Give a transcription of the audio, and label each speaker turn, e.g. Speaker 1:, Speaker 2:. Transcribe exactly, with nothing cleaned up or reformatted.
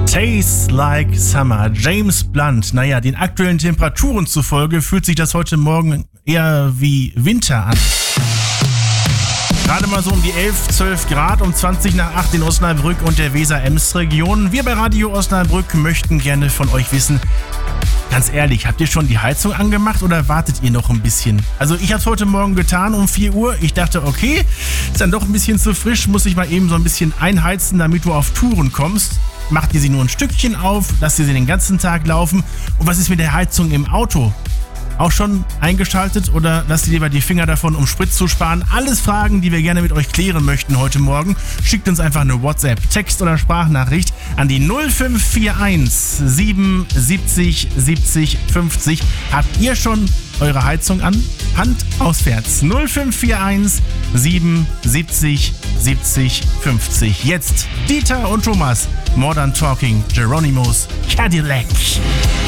Speaker 1: Tastes Like Summer, James Blunt. Naja, den aktuellen Temperaturen zufolge fühlt sich das heute Morgen eher wie Winter an. Gerade mal so um die elf, zwölf Grad, um zwanzig nach acht in Osnabrück und der Weser-Ems-Region. Wir bei Radio Osnabrück möchten gerne von euch wissen, ganz ehrlich, habt ihr schon die Heizung angemacht oder wartet ihr noch ein bisschen? Also ich habe es heute Morgen getan um vier Uhr. Ich dachte, okay, ist dann doch ein bisschen zu frisch, muss ich mal eben so ein bisschen einheizen, damit du auf Touren kommst. Macht ihr sie nur ein Stückchen auf, lasst ihr sie den ganzen Tag laufen. Und was ist mit der Heizung im Auto? Auch schon eingeschaltet oder lasst ihr lieber die Finger davon, um Sprit zu sparen? Alles Fragen, die wir gerne mit euch klären möchten heute Morgen. Schickt uns einfach eine WhatsApp, Text- oder Sprachnachricht an die null fünf vier eins siebenundsiebzig siebzig fünfzig. Habt ihr schon eure Heizung an? Hand auswärts. null fünf vier eins siebenundsiebzig siebzig fünfzig. Jetzt Dieter und Thomas. Modern Talking, Geronimo's Cadillac.